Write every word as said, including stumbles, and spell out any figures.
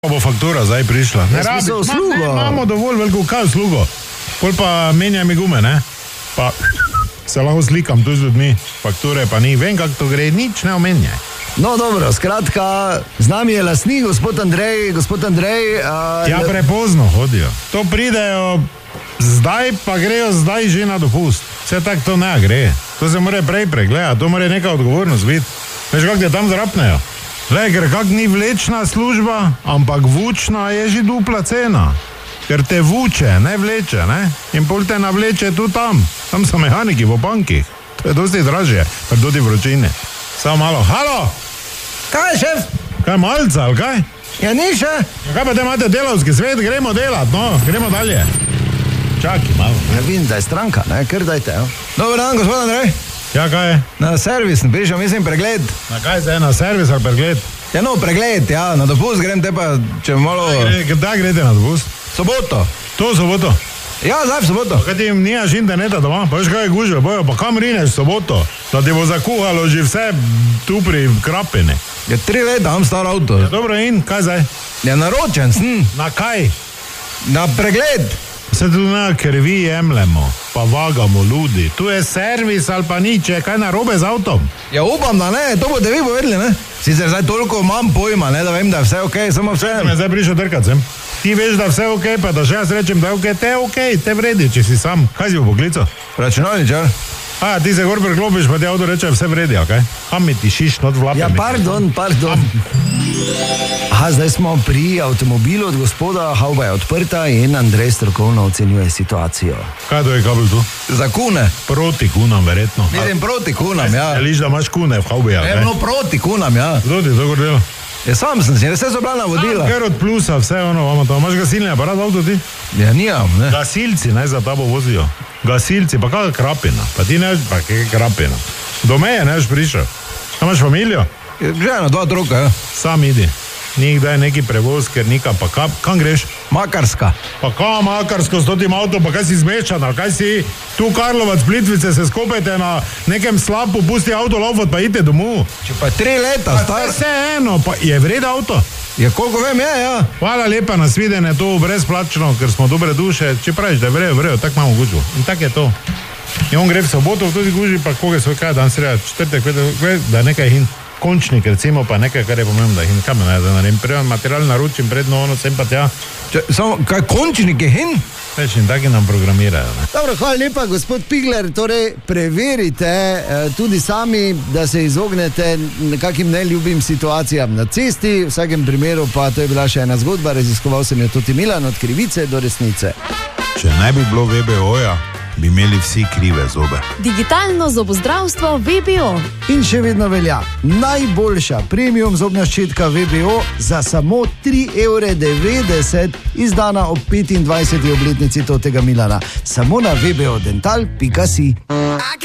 bo faktura zdaj prišla. Ne rabi, Ma, ne, imamo dovolj veliko kaj uslugo. Pol pa menjaj mi gume, ne? Pa se lahko slikam tu z ljudmi. Fakture pa ni. Vem, kako to gre. Nič ne omenjaj. No, dobro, skratka, z nami je lastnik, gospod Andrej, gospod Andrej... Uh, ja, prepozno hodijo. To pridejo zdaj, pa grejo zdaj že na dopust. Vse tako to ne gre. To se mora prej pregledati, to mora neka odgovornost biti. Veš, kako te tam zrapnejo? Le, ker kak ni vlečna služba, ampak vučna je že dupla cena. Ker te vuče, ne vleče, ne? In pol te navleče tu tam. Tam so mehaniki v bankih. To je dosti dražje, pa tudi vročine. Samo malo. Halo! Kaj, šef? Kaj, malca, ali kaj? Ja, ni še? Ja, kaj pa te imate delavski svet? Gremo delat, no, gremo dalje. Čaki malo. Ja, vidim, da je stranka, ne? Ker dajte, jo. Dobar dan, gospod Andrej. Ja, kaj je? Na servis, prišel, mislim, pregled. Na kaj zdaj, na servis ali pregled? Ja, no, pregled, ja, na dopust grem te pa, če malo... Kdaj grete na dopust? Soboto. To soboto? Ja, zdaj v soboto. Kaj ti jim nijaš interneta doma? Pa veš kaj je gužve, bojo, pa kam rineš v soboto? Da ti bo zakuhalo že vse tu pri krapini. Ja, tri leta imam star avto. Ja, dobro, in kaj zdaj? Ja, naročen sem. Na kaj? Na pregled. Se tu na krvi jemljemo, pa vagamo ljudi. Tu je servis ali pa nič, je kaj narobe z avtom? Ja, upam, da ne, to boste vi povedali, ne? Sicer zdaj toliko imam pojma, ne, da vem, da je vse okej, okay, samo vse... Me zdaj prišel trkat sem. Ti veš, da vse okej, okay, pa da še jaz rečem, da je okej, okay, te je okej, okay, te vredi, če si sam. Kaj si v poklicu? Računalničar. A, ti se gor preklopiš, pa ti avto reče, vse vredi, okej? Okay? Kam mi tišiš, not vlapem. Ja, pardon, pardon. Aha, zdaj smo pri avtomobilu od gospoda, hauba je odprta in Andrej strokovno ocenjuje situacijo. Kaj to je kabel tu? Za kune. Proti kunam, verjetno. Mislim, proti kunam, ja. Želiš, da imaš kune v haubi, ja? Ne, no, proti kunam, ja. Kdo ti to gor delo? Ja, sam sem si, vse so bila navodila. Ker od plusa, vse ono, vamo to. Imaš gasilni aparat v avto ti? Ja, nijam, ne. Gasilci naj za tabo vozijo. Gasilci, pa kakaj krapina. Pa ti neš, pa kakaj krapina. Do meje neš prišel. Imaš familijo? Žena, dva otroka, ja. Sam idi. Nikdaj neki prevoz, ker nikam, pa kam, kam greš? Makarska. Pa kam Makarsko s totim avtom, pa kaj si zmešan, ali kaj si tu Karlovac, Plitvice, se skupajte na nekem slapu, pusti avto laufat, pa idite domov. Če pa tri leta pa star... Pa vse eno, pa je vred avto? Ja, koliko vem, je, ja. Hvala lepa, nasvidenje, to brezplačno, ker smo dobre duše, če praviš, da je vrejo, vrejo, tak imamo gužbo. In tak je to. In on gre v soboto, tudi guži, pa koga svoj kaj dan sreda, četrtek, petek, da nekaj hin. Končnik, recimo, pa nekaj, kar je pomembno, da jih nekam ne da naredim. Prvi material naročim, predno ono, sem pa tja. Če, samo, kaj končnik je hin? Več in taki nam programirajo, ne. Dobro, hvala lepa, gospod Pigler, torej preverite eh, tudi sami, da se izognete nekakim neljubim situacijam na cesti, v vsakem primeru pa to je bila še ena zgodba, raziskoval sem jo tudi Milan, od krivice do resnice. Če ne bi bilo V B O-ja, bi imeli vsi krive zobe. Digitalno zobozdravstvo V B O. In še vedno velja najboljša premium zobna ščetka V B O za samo tri evre devetdeset, izdana ob petindvajseti obletnici totega Milana. Samo na v b o dental pika si.